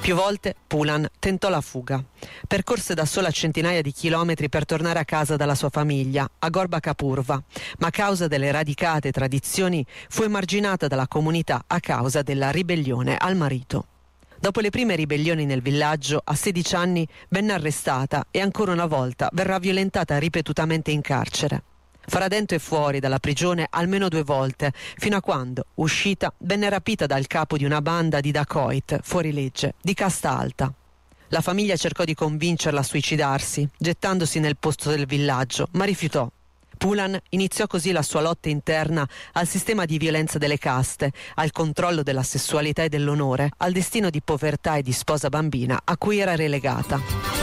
Più volte Pulan tentò la fuga. Percorse da sola centinaia di chilometri per tornare a casa dalla sua famiglia, a Gorbakapurva, ma a causa delle radicate tradizioni fu emarginata dalla comunità a causa della ribellione al marito. Dopo le prime ribellioni nel villaggio, a 16 anni venne arrestata e ancora una volta verrà violentata ripetutamente in carcere. Farà dentro e fuori dalla prigione almeno 2 volte, fino a quando, uscita, venne rapita dal capo di una banda di dacoit, fuorilegge, di casta alta. La famiglia cercò di convincerla a suicidarsi, gettandosi nel posto del villaggio, ma rifiutò. Pulan iniziò così la sua lotta interna al sistema di violenza delle caste, al controllo della sessualità e dell'onore, al destino di povertà e di sposa bambina a cui era relegata.